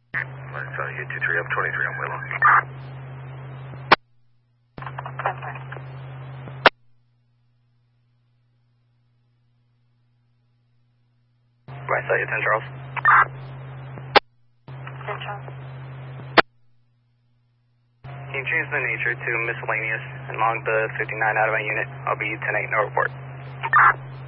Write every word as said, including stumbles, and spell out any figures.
I saw you two three up twenty-three on Willow. I saw you ten Charles. ten Charles. Can you change the nature to miscellaneous and log the fifty-nine out of my unit? I'll be ten eight, no report.